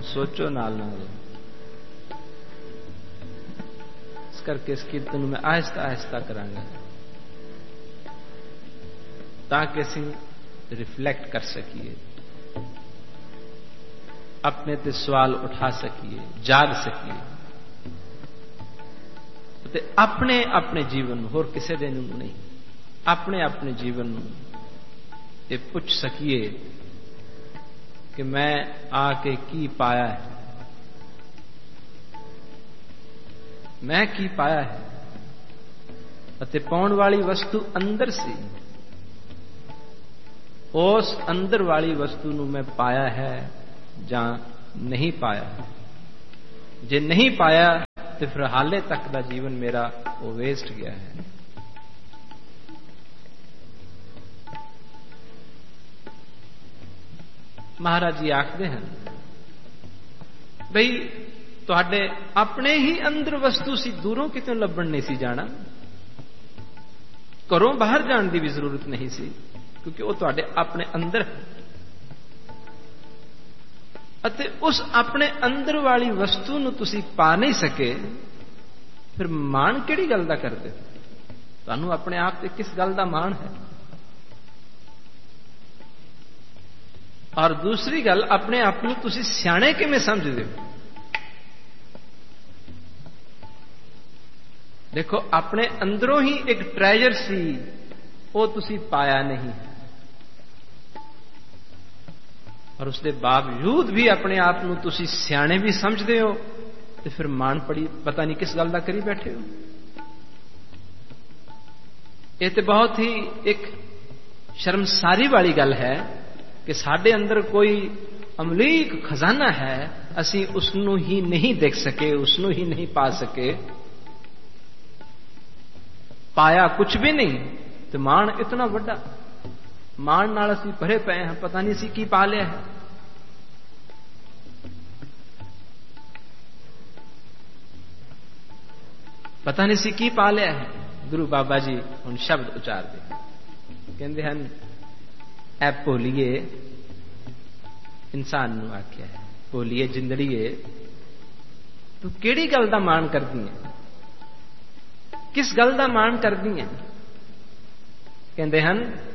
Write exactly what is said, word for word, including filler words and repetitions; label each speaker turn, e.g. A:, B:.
A: सोचो नाल नाल। इस करके इस कीर्तन में आहिस्ता आहिस्ता करांगा ताकि असीं रिफ्लैक्ट कर सकीए, अपने ते सवाल उठा सकीए, जाग सकीए ते अपने अपने जीवन में, होर किसी दे नूं नहीं, अपने अपने जीवन में ये पूछ सकीए कि मैं आके की पाया है, मैं की पाया है अते पाउण वाली वस्तु अंदर सी, उस अंदर वाली वस्तु नूं मैं पाया है जां नहीं पाया। जे नहीं पाया तो फिर हाले तक दा जीवन मेरा वो वेस्ट गया है। महाराज जी आखते हैं बई तुहाडे अपने ही अंदर वस्तु सी, दूरों कितों लभण नहीं सी जाना, घरों बाहर जाने की भी जरूरत नहीं सी, क्योंकि वो तुहाडे अपने अंदर है। अते उस अपने अंदर वाली वस्तु नूं तुसी पा नहीं सके, फिर माण किहड़ी गल दा करदे? तुहानूं अपने आप ते किस गल दा माण है? और दूसरी गल, अपने आप नूं तुसी सियाणे किवें समझदे हो? देखो, अपने अंदरों ही एक ट्रेजर सी, वो तुसी पाया नहीं, और उसके बावजूद भी अपने आप नूं तुसी सियाणे भी समझदे हो, तो फिर मान पड़ी पता नहीं किस गल दा करी बैठे हो। ये तो बहुत ही एक शर्मसारी वाली गल है कि साडे अंदर कोई अमलीक खजाना है, असी उसनूं ही नहीं देख सके, उसनूं ही नहीं पा सके, पाया कुछ भी नहीं, तो मान इतना बड़ा, मान नाल असी भरे पे हैं, पता नहीं सी की पा लिया है। पता नहीं सी की पा लिया है। गुरु बाबा जी हुण शब्द उचार दे, कहते हैं ऐ भोलिए, इंसान नूं आख्या है, भोलिए जिंदड़ीए, तू किहड़ी गल दा मान करदी है, किस गल दा मान करदी है? कहते हैं